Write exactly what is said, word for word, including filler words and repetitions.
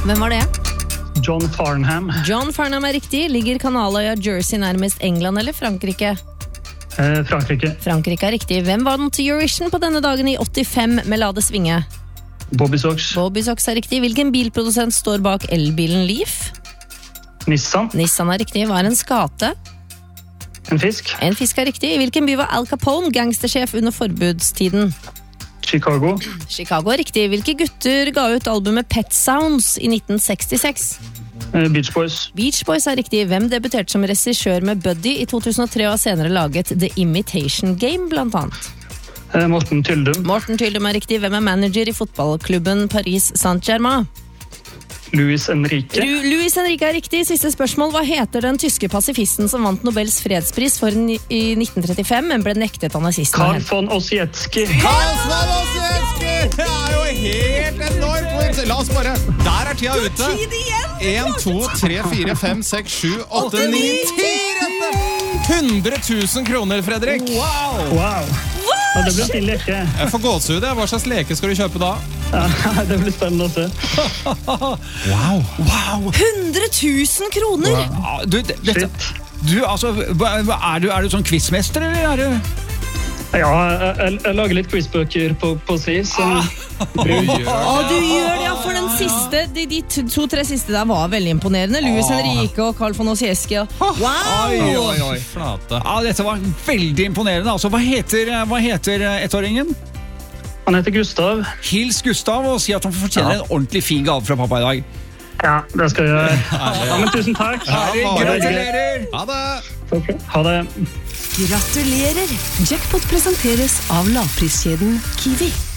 Hvem var det? John Farnham. John Farnham er riktig. Ligger kanaløya Jersey nærmest England eller Frankrike? Eh, Frankrike. Frankrike er riktig. Hvem var den til Eurovision på denne dagen i åttifem med La det svinge? Bobby Sox. Bobby Sox er riktig. Hvilken bilprodusent står bak elbilen Leaf? Nissan. Nissan er riktig. Hva er en skate? En fisk. En fisk er riktig. I hvilken by var Al Capone gangstersjef under forbudstiden? Chicago. Chicago er riktig. Hvilke gutter ga ut albumet Pet Sounds i nitten sekstiseks? Eh, Beach Boys. Beach Boys er riktig. Hvem debuterte som regissør med Buddy i to tusen og tre og har senere laget The Imitation Game, blant annet? Eh, Morten Tyldum. Morten Tyldum er riktig. Hvem er manager i fotballklubben Paris Saint-Germain? Luis Enrique. Lu- Luis Enrique er riktig. Siste spørsmål. Hva heter den tyske pasifisten som vant Nobels fredspris for ni- i nitten trettifem, men ble nektet av nazistene? Karl von Ossietzky. Karl Swarovski! Det er jo helt enormt! La oss bare... Der er tida ute. en, to, tre, fire, fem, seks, sju, åtte, ni, ti rette! hundre tusen kroner, Fredrik! Wow! Ja, det blir en fin leke. Jeg får gåsehud. Hva slags leke skal du kjøpe da? Ja, det blir spennende å se. Wow! Wow! hundre tusen kroner! Ja, du, det- dette, Shit. du, altså, hva- hva- er du, er du sånn quizmester, eller er du... Ja, jeg, jeg, jeg lager litt quizbøker på, på si, så... Å, du gjør det, ja, for den siste, de, de to- to-tre siste der var veldig imponerende. Luis Enrique og Karl von Ossietzky. Wow! Oi, oi, oi. Flate. Ja, dette var veldig imponerende. Altså, hva heter, hva heter ettåringen? Han heter Gustav. Hils Gustav og si at han fortjener en ordentlig fin gave fra pappa i dag. Ja, det skal jeg gjøre. Ja, men tusen takk. Herlig, bare gratulerer! Ha det! Ok, ha det. Gratulerer! Jackpot presenteres av lavpriskjeden Kiwi.